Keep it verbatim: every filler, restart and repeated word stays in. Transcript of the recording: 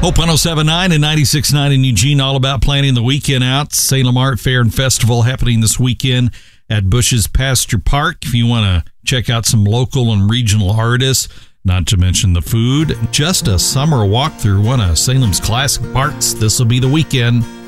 Hope one oh seven point nine and ninety-six point nine in Eugene, all about planning the weekend out. Salem Art Fair and Festival happening this weekend at Bush's Pasture Park. If you want to check out some local and regional artists, not to mention the food, just a summer walk through one of Salem's classic parks, this will be the weekend.